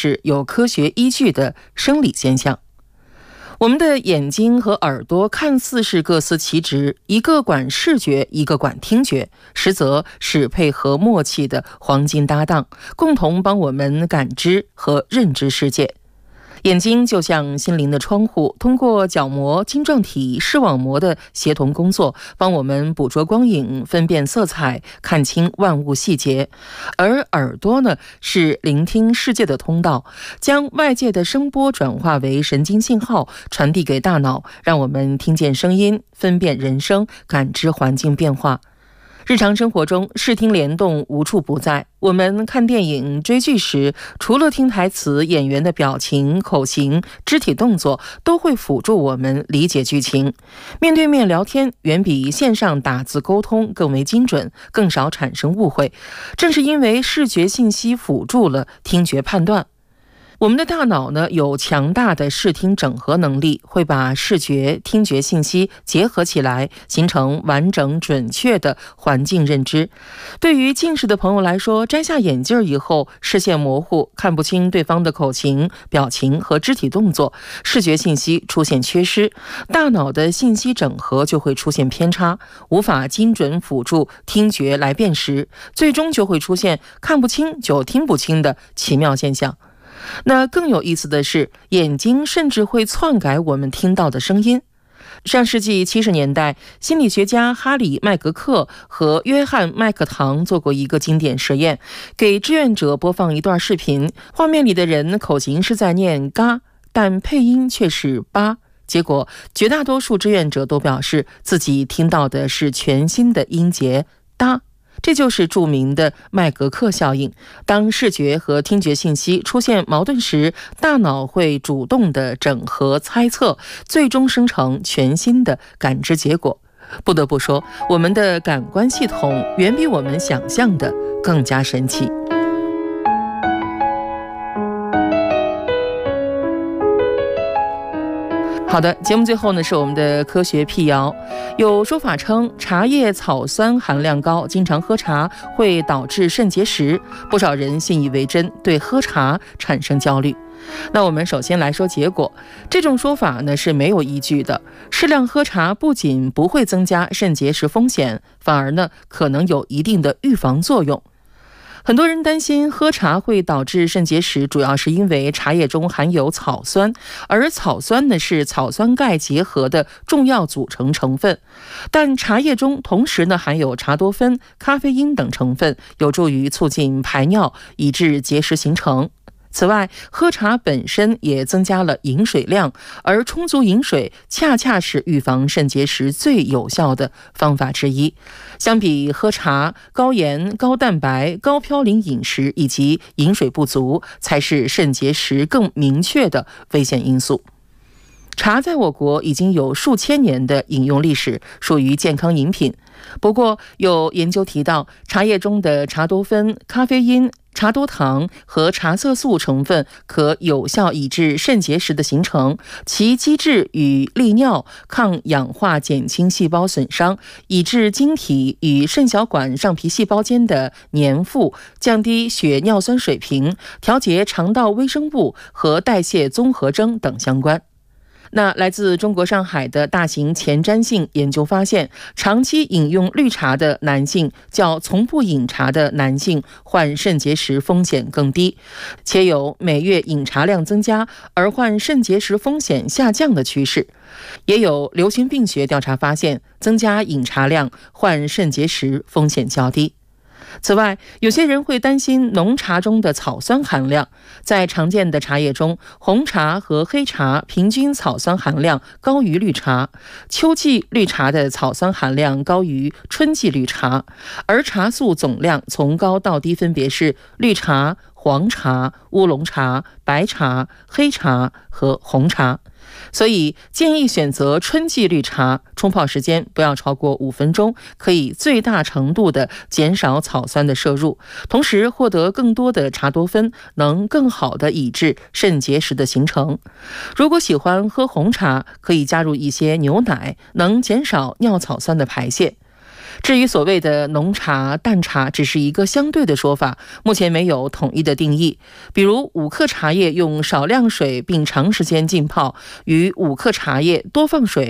是有科学依据的生理现象。我们的眼睛和耳朵看似是各司其职，一个管视觉，一个管听觉，实则是配合默契的黄金搭档，共同帮我们感知和认知世界。眼睛就像心灵的窗户，通过角膜、晶状体、视网膜的协同工作，帮我们捕捉光影、分辨色彩、看清万物细节。而耳朵呢，是聆听世界的通道，将外界的声波转化为神经信号，传递给大脑，让我们听见声音，分辨人声，感知环境变化。日常生活中，视听联动无处不在。我们看电影、追剧时，除了听台词，演员的表情、口型、肢体动作都会辅助我们理解剧情。面对面聊天远比线上打字沟通更为精准，更少产生误会。正是因为视觉信息辅助了听觉判断。我们的大脑呢，有强大的视听整合能力，会把视觉、听觉信息结合起来，形成完整准确的环境认知。对于近视的朋友来说，摘下眼镜以后，视线模糊，看不清对方的口型、表情和肢体动作，视觉信息出现缺失，大脑的信息整合就会出现偏差，无法精准辅助听觉来辨识，最终就会出现看不清就听不清的奇妙现象。那更有意思的是，眼睛甚至会篡改我们听到的声音。上世纪70年代，心理学家哈里·麦格克和约翰·麦克唐做过一个经典实验，给志愿者播放一段视频，画面里的人口型是在念嘎，但配音却是巴。结果，绝大多数志愿者都表示自己听到的是全新的音节哒。这就是著名的麦格克效应。当视觉和听觉信息出现矛盾时，大脑会主动的整合猜测，最终生成全新的感知结果。不得不说，我们的感官系统远比我们想象的更加神奇。好的，节目最后呢是我们的科学辟谣。有说法称，茶叶草酸含量高，经常喝茶会导致肾结石，不少人信以为真，对喝茶产生焦虑。那我们首先来说结果，这种说法呢是没有依据的。适量喝茶不仅不会增加肾结石风险，反而呢可能有一定的预防作用。很多人担心喝茶会导致肾结石，主要是因为茶叶中含有草酸，而草酸呢是草酸钙结合的重要组成成分。但茶叶中同时呢含有茶多酚、咖啡因等成分，有助于促进排尿，以致结石形成。此外，喝茶本身也增加了饮水量，而充足饮水恰恰是预防肾结石最有效的方法之一。相比喝茶，高盐、高蛋白、高嘌呤饮食以及饮水不足，才是肾结石更明确的危险因素。茶在我国已经有数千年的饮用历史，属于健康饮品。不过，有研究提到，茶叶中的茶多酚、咖啡因、茶多糖和茶色素成分可有效抑制肾结石的形成，其机制与利尿、抗氧化、减轻细胞损伤、抑制晶体与肾小管上皮细胞间的粘附、降低血尿酸水平、调节肠道微生物和代谢综合征等相关。那来自中国上海的大型前瞻性研究发现，长期饮用绿茶的男性较从不饮茶的男性患肾结石风险更低，且有每月饮茶量增加而患肾结石风险下降的趋势。也有流行病学调查发现，增加饮茶量患肾结石风险较低。此外，有些人会担心浓茶中的草酸含量。在常见的茶叶中，红茶和黑茶平均草酸含量高于绿茶，秋季绿茶的草酸含量高于春季绿茶，而茶素总量从高到低分别是绿茶、黄茶、乌龙茶、白茶、黑茶和红茶。所以建议选择春季绿茶，冲泡时间不要超过5分钟，可以最大程度的减少草酸的摄入，同时获得更多的茶多酚，能更好的抑制肾结石的形成。如果喜欢喝红茶，可以加入一些牛奶，能减少尿草酸的排泄。 至于所谓的浓茶、淡茶，只是一个相对的说法，目前没有统一的定义。比如5克茶叶用少量水并长时间浸泡，与5克茶叶多放水